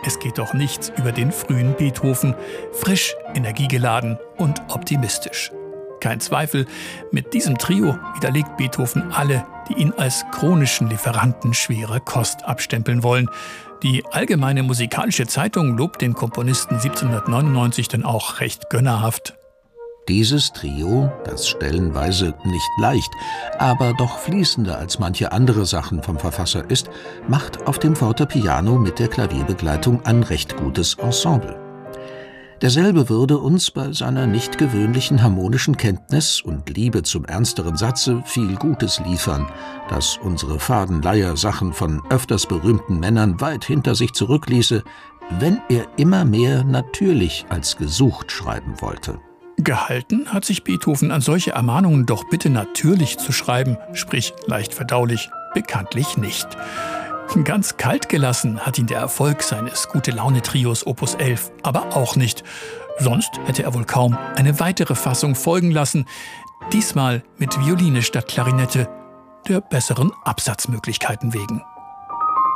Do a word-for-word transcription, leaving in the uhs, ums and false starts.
es geht doch nichts über den frühen Beethoven, frisch, energiegeladen und optimistisch. Kein Zweifel, mit diesem Trio widerlegt Beethoven alle, die ihn als chronischen Lieferanten schwerer Kost abstempeln wollen. Die Allgemeine Musikalische Zeitung lobt den Komponisten siebzehnhundertneunundneunzig dann auch recht gönnerhaft. Dieses Trio, das stellenweise nicht leicht, aber doch fließender als manche andere Sachen vom Verfasser ist, macht auf dem Fortepiano mit der Klavierbegleitung ein recht gutes Ensemble. Derselbe würde uns bei seiner nicht gewöhnlichen harmonischen Kenntnis und Liebe zum ernsteren Satze viel Gutes liefern, das unsere faden Leiersachen von öfters berühmten Männern weit hinter sich zurückließe, wenn er immer mehr natürlich als gesucht schreiben wollte. Gehalten hat sich Beethoven an solche Ermahnungen, doch bitte natürlich zu schreiben, sprich leicht verdaulich, bekanntlich nicht. Ganz kalt gelassen hat ihn der Erfolg seines Gute-Laune-Trios Opus elf aber auch nicht. Sonst hätte er wohl kaum eine weitere Fassung folgen lassen, diesmal mit Violine statt Klarinette, der besseren Absatzmöglichkeiten wegen.